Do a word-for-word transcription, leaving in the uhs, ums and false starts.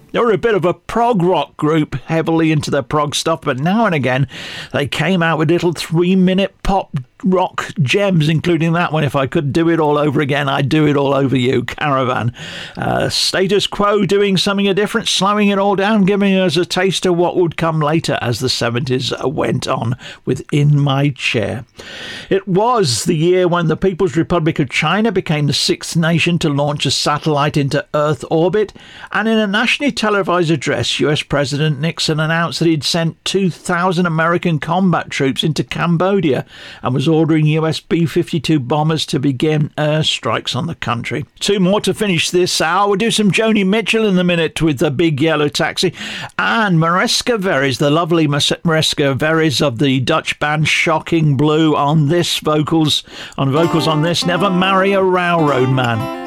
They were a bit of a prog rock group, heavily into their prog stuff, but now and again they came out with little three-minute pop rock gems, including that one. If I could do it all over again, I'd do it all over you, Caravan. Uh, Status Quo doing something different, slowing it all down, giving us a taste of what would come later as the seventies went on with In My Chair. It was the year when the People's Republic of China became the sixth nation to launch a satellite into Earth orbit, and in a nationally televised address, U S President Nixon announced that he'd sent two thousand American combat troops into Cambodia and was ordering U S B fifty-two bombers to begin airstrikes on the country. Two more to finish this hour. We'll do some Joni Mitchell in a minute with the Big Yellow Taxi, and Mariska Veres, the lovely Mariska Veres of the Dutch band Shocking Blue on this vocals, on vocals on this Never Marry a Railroad Man.